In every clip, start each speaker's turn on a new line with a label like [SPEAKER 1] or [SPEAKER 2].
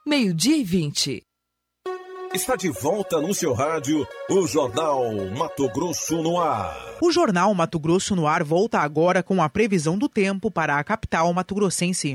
[SPEAKER 1] 12:20.
[SPEAKER 2] Está de volta no seu rádio o Jornal Mato Grosso no ar.
[SPEAKER 3] O Jornal Mato Grosso no ar volta agora com a previsão do tempo para a capital mato-grossense.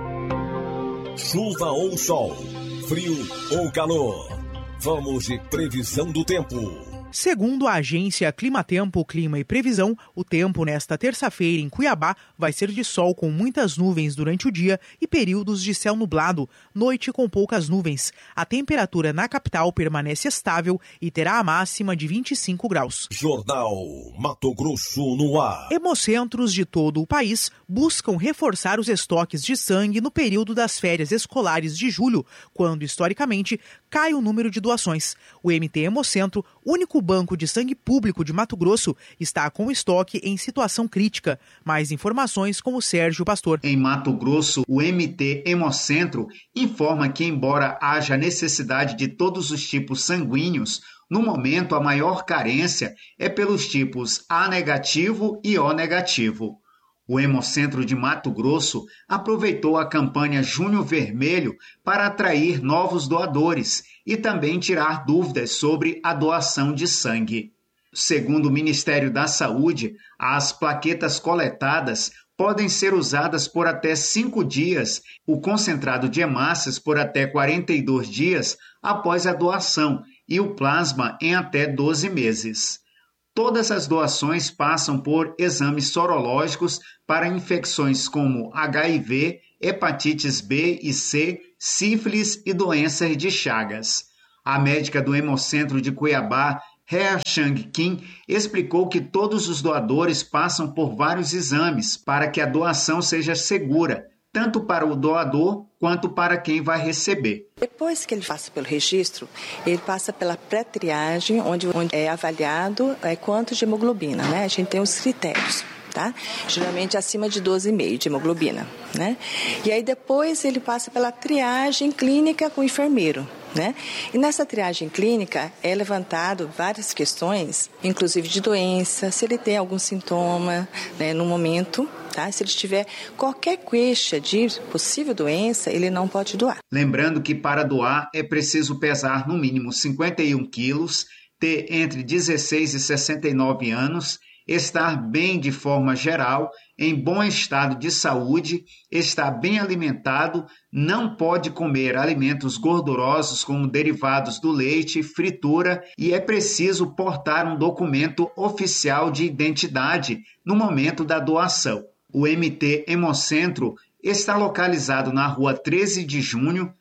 [SPEAKER 2] Chuva ou sol, frio ou calor. Vamos de previsão do tempo.
[SPEAKER 3] Segundo a agência Climatempo, Clima e Previsão, o tempo nesta terça-feira em Cuiabá vai ser de sol com muitas nuvens durante o dia e períodos de céu nublado, noite com poucas nuvens. A temperatura na capital permanece estável e terá a máxima de 25 graus.
[SPEAKER 2] Jornal Mato Grosso no ar.
[SPEAKER 3] Hemocentros de todo o país buscam reforçar os estoques de sangue no período das férias escolares de julho, quando, historicamente, cai o número de doações. O MT Hemocentro, único banco de sangue público de Mato Grosso, está com estoque em situação crítica. Mais informações com o Sérgio Pastor.
[SPEAKER 4] Em Mato Grosso, o MT Hemocentro informa que, embora haja necessidade de todos os tipos sanguíneos, no momento a maior carência é pelos tipos A negativo e O negativo. O Hemocentro de Mato Grosso aproveitou a campanha Junho Vermelho para atrair novos doadores e também tirar dúvidas sobre a doação de sangue. Segundo o Ministério da Saúde, as plaquetas coletadas podem ser usadas por até 5 dias, o concentrado de hemácias por até 42 dias após a doação e o plasma em até 12 meses. Todas as doações passam por exames sorológicos para infecções como HIV, hepatites B e C, sífilis e doenças de Chagas. A médica do Hemocentro de Cuiabá, Hea Chang Kim, explicou que todos os doadores passam por vários exames para que a doação seja segura, tanto para o doador quanto para quem vai receber.
[SPEAKER 5] Depois que ele passa pelo registro, ele passa pela pré-triagem, onde é avaliado quanto de hemoglobina, né? A gente tem os critérios, tá? Geralmente acima de 12,5 de hemoglobina, né? E aí depois ele passa pela triagem clínica com o enfermeiro, né? E nessa triagem clínica é levantado várias questões, inclusive de doença, se ele tem algum sintoma, né, no momento, tá? Se ele tiver qualquer queixa de possível doença, ele não pode doar.
[SPEAKER 4] Lembrando que para doar é preciso pesar no mínimo 51 quilos, ter entre 16 e 69 anos, estar bem de forma geral, em bom estado de saúde, estar bem alimentado, não pode comer alimentos gordurosos como derivados do leite, fritura e é preciso portar um documento oficial de identidade no momento da doação. O MT Hemocentro está localizado na rua 13 de junho,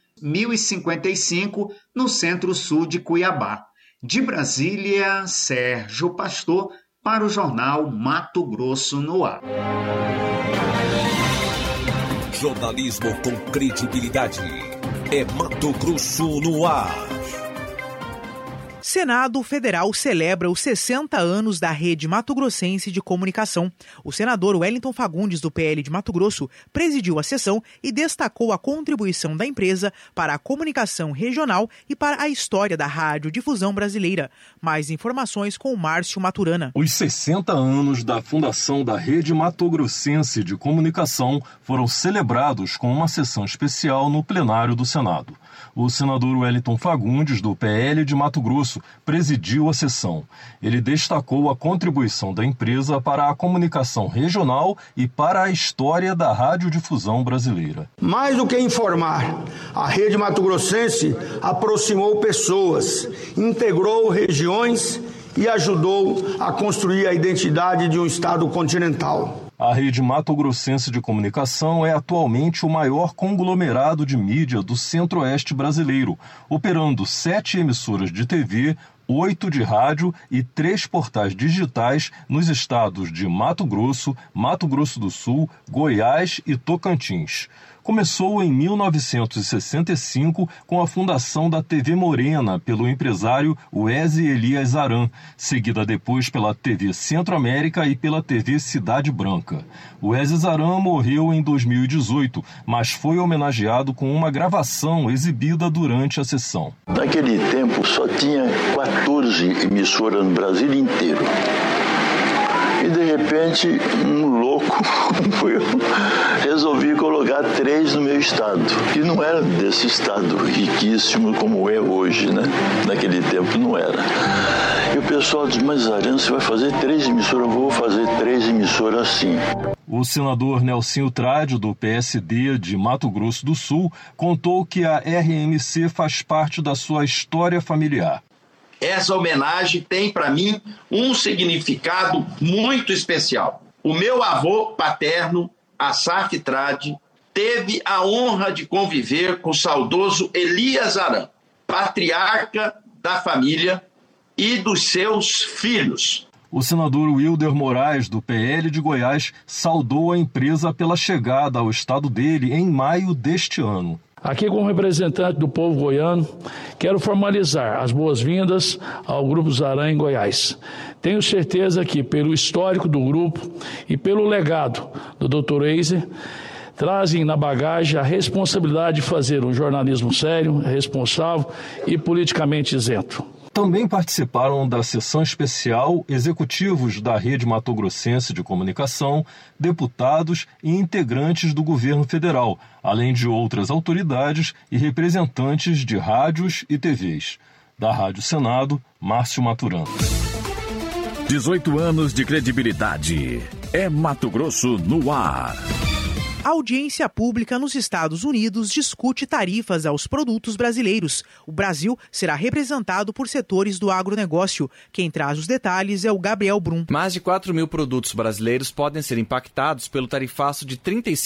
[SPEAKER 4] 1055, no centro-sul de Cuiabá. De Brasília, Sérgio Pastor, para o Jornal Mato Grosso no ar.
[SPEAKER 2] Jornalismo com credibilidade. É Mato Grosso no ar.
[SPEAKER 3] Senado Federal celebra os 60 anos da Rede Mato Grossense de Comunicação. O senador Wellington Fagundes, do PL de Mato Grosso, presidiu a sessão e destacou a contribuição da empresa para a comunicação regional e para a história da radiodifusão brasileira. Mais informações com o Márcio Maturana.
[SPEAKER 6] Os 60 anos da fundação da Rede Mato Grossense de Comunicação foram celebrados com uma sessão especial no plenário do Senado. O senador Wellington Fagundes, do PL de Mato Grosso, presidiu a sessão. Ele destacou a contribuição da empresa para a comunicação regional e para a história da radiodifusão brasileira.
[SPEAKER 7] Mais do que informar, a Rede Mato Grossense aproximou pessoas, integrou regiões e ajudou a construir a identidade de um estado continental.
[SPEAKER 6] A Rede Mato Grossense de Comunicação é atualmente o maior conglomerado de mídia do centro-oeste brasileiro, operando 7 emissoras de TV, 8 de rádio e 3 portais digitais nos estados de Mato Grosso, Mato Grosso do Sul, Goiás e Tocantins. Começou em 1965 com a fundação da TV Morena pelo empresário Wesley Elias Aran, seguida depois pela TV Centro-América e pela TV Cidade Branca. Wesley Aran morreu em 2018, mas foi homenageado com uma gravação exibida durante a sessão.
[SPEAKER 8] Naquele tempo só tinha 14 emissoras no Brasil inteiro.
[SPEAKER 1] e de repente um louco resolvi colocar 3 no meu estado, que não era desse estado riquíssimo como é hoje, né? Naquele tempo não era. E o pessoal diz, mas Ariano, você vai fazer 3 emissoras? Eu vou fazer 3 emissoras sim.
[SPEAKER 6] O senador Nelsinho Trádio, do PSD de Mato Grosso do Sul, contou que a RMC faz parte da sua história familiar.
[SPEAKER 8] Essa homenagem tem, para mim, um significado muito especial. O meu avô paterno, Assaf Trade, teve a honra de conviver com o saudoso Elias Aran, patriarca da família e dos seus filhos.
[SPEAKER 6] O senador Wilder Moraes, do PL de Goiás, saudou a empresa pela chegada ao estado dele em maio deste ano.
[SPEAKER 9] Aqui, como representante do povo goiano, quero formalizar as boas-vindas ao Grupo Zaran em Goiás. Tenho certeza que, pelo histórico do grupo e pelo legado do Dr. Eiser, trazem na bagagem a responsabilidade de fazer um jornalismo sério, responsável e politicamente isento.
[SPEAKER 6] Também participaram da sessão especial executivos da Rede Mato Grossense de Comunicação, deputados e integrantes do governo federal, além de outras autoridades e representantes de rádios e TVs. Da Rádio Senado, Márcio Maturano.
[SPEAKER 2] 18 anos de credibilidade. É Mato Grosso no ar.
[SPEAKER 3] A audiência pública nos Estados Unidos discute tarifas aos produtos brasileiros. O Brasil será representado por setores do agronegócio. Quem traz os detalhes é o Gabriel Brum.
[SPEAKER 10] Mais de 4 mil produtos brasileiros podem ser impactados pelo tarifaço de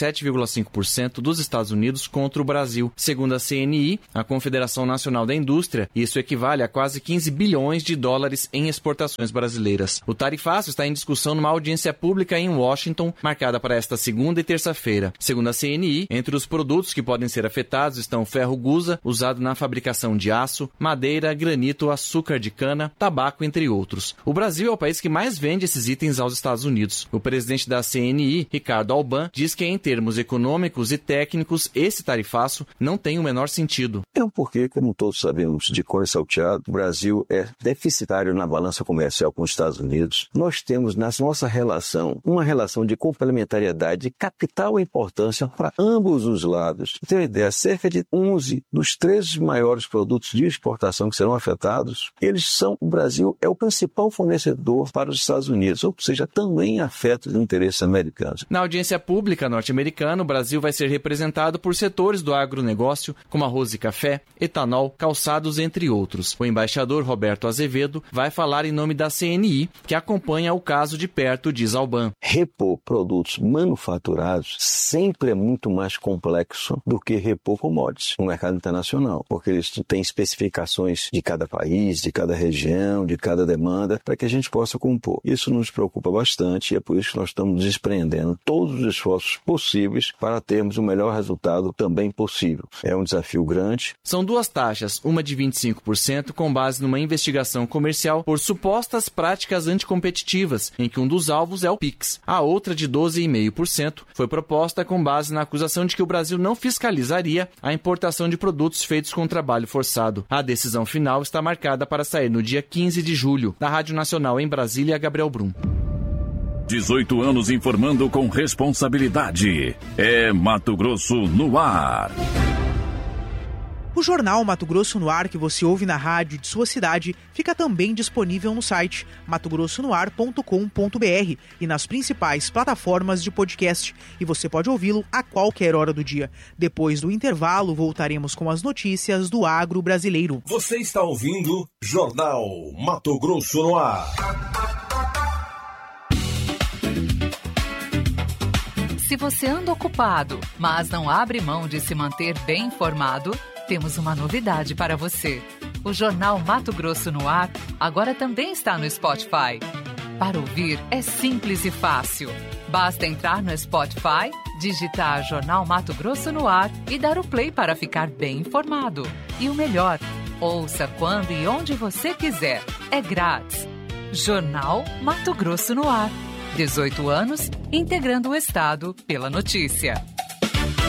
[SPEAKER 10] 37,5% dos Estados Unidos contra o Brasil. Segundo a CNI, a Confederação Nacional da Indústria, isso equivale a quase 15 bilhões de dólares em exportações brasileiras. O tarifaço está em discussão numa audiência pública em Washington, marcada para esta segunda e terça-feira. Segundo a CNI, entre os produtos que podem ser afetados estão ferro gusa, usado na fabricação de aço, madeira, granito, açúcar de cana, tabaco, entre outros. O Brasil é o país que mais vende esses itens aos Estados Unidos. O presidente da CNI, Ricardo Alban, diz que em termos econômicos e técnicos, esse tarifaço não tem o menor sentido.
[SPEAKER 11] É porque, como todos sabemos de cor salteado, o Brasil é deficitário na balança comercial com os Estados Unidos. Nós temos na nossa relação uma relação de complementariedade de capital e importância para ambos os lados. Tem uma ideia, cerca de 11 dos 13 maiores produtos de exportação que serão afetados, o Brasil é o principal fornecedor para os Estados Unidos, ou seja, também afeta os interesses americanos.
[SPEAKER 10] Na audiência pública norte-americana, o Brasil vai ser representado por setores do agronegócio, como arroz e café, etanol, calçados, entre outros. O embaixador Roberto Azevedo vai falar em nome da CNI, que acompanha o caso de perto, diz Alban.
[SPEAKER 11] Repor produtos manufaturados sempre é muito mais complexo do que repor commodities no mercado internacional, porque eles têm especificações de cada país, de cada região, de cada demanda, para que a gente possa compor. Isso nos preocupa bastante e é por isso que nós estamos desprendendo todos os esforços possíveis para termos o melhor resultado também possível. É um desafio grande.
[SPEAKER 10] São duas taxas, uma de 25% com base numa investigação comercial por supostas práticas anticompetitivas, em que um dos alvos é o PIX. A outra de 12,5% foi proposta com base na acusação de que o Brasil não fiscalizaria a importação de produtos feitos com trabalho forçado. A decisão final está marcada para sair no dia 15 de julho. Da Rádio Nacional em Brasília, Gabriel Brum.
[SPEAKER 2] 18 anos informando com responsabilidade. É Mato Grosso no ar.
[SPEAKER 3] O jornal Mato Grosso no Ar, que você ouve na rádio de sua cidade, fica também disponível no site matogrossonoar.com.br e nas principais plataformas de podcast. E você pode ouvi-lo a qualquer hora do dia. Depois do intervalo, voltaremos com as notícias do agro brasileiro.
[SPEAKER 2] Você está ouvindo Jornal Mato Grosso no Ar.
[SPEAKER 12] Se você anda ocupado, mas não abre mão de se manter bem informado, temos uma novidade para você. O Jornal Mato Grosso no Ar agora também está no Spotify. Para ouvir é simples e fácil. Basta entrar no Spotify, digitar Jornal Mato Grosso no Ar e dar o play para ficar bem informado. E o melhor, ouça quando e onde você quiser. É grátis. Jornal Mato Grosso no Ar. 18 anos, integrando o Estado pela notícia.